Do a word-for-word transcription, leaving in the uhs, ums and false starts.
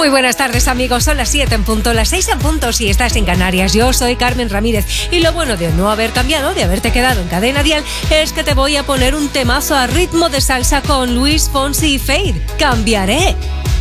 Muy buenas tardes, amigos. Son las siete en punto, las seis en punto si estás en Canarias. Yo soy Carmen Ramírez y lo bueno de no haber cambiado, de haberte quedado en Cadena Dial, es que te voy a poner un temazo a ritmo de salsa con Luis Fonsi y Fade. Cambiaré.